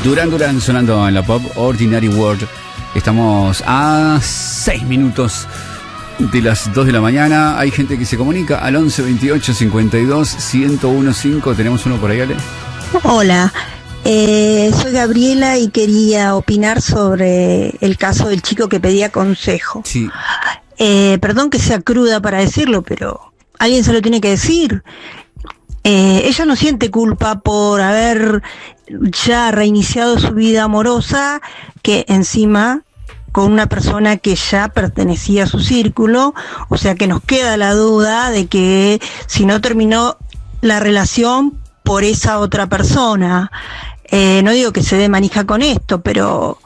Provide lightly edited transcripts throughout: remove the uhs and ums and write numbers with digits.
Duran Duran sonando en la pop, Ordinary World. Estamos a 6 minutos de las 2 de la mañana. Hay gente que se comunica al 11 28 52 1015. Tenemos uno por ahí, Ale. Hola, soy Gabriela y quería opinar sobre el caso del chico que pedía consejo. Sí. Perdón que sea cruda para decirlo, pero alguien se lo tiene que decir. Ella no siente culpa por haber ya reiniciado su vida amorosa, que encima con una persona que ya pertenecía a su círculo, o sea que nos queda la duda de que si no terminó la relación por esa otra persona. No digo que se dé manija con esto, pero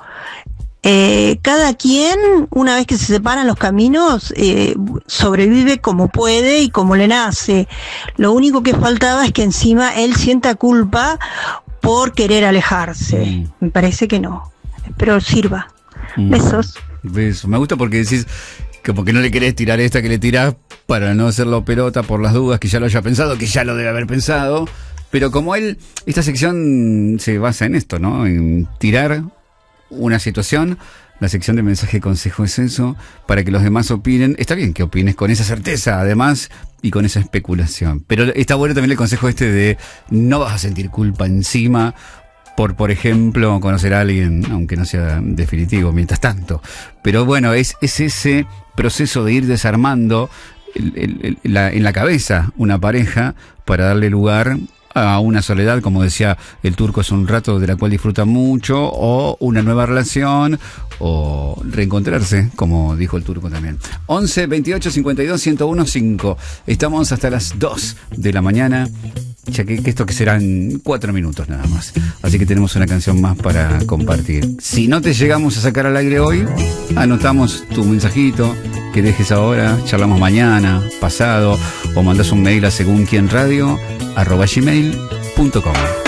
cada quien, una vez que se separan los caminos, sobrevive como puede y como le nace. Lo único que faltaba es que encima él sienta culpa por querer alejarse. Me parece que no. Espero sirva. Besos. Besos. Me gusta porque decís como que no le querés tirar esta que le tirás para no hacerlo pelota por las dudas, que ya lo haya pensado, que ya lo debe haber pensado. Pero como él, esta sección se basa en esto, ¿no? En tirar una situación. La sección de mensaje consejo es eso, para que los demás opinen. Está bien que opines con esa certeza, además, y con esa especulación. Pero está bueno también el consejo de no vas a sentir culpa encima por ejemplo, conocer a alguien, aunque no sea definitivo, mientras tanto. Pero bueno, es ese proceso de ir desarmando en la cabeza una pareja para darle lugar a una soledad, como decía el turco hace un rato, de la cual disfruta mucho, o una nueva relación, o reencontrarse, como dijo el turco también. 11 28 52 1015. Estamos hasta las 2 de la mañana, ya que esto que serán 4 minutos nada más. Así que tenemos una canción más para compartir. Si no te llegamos a sacar al aire hoy, anotamos tu mensajito que dejes ahora, charlamos mañana, pasado, o mandas un mail a segunquienradio@gmail.com.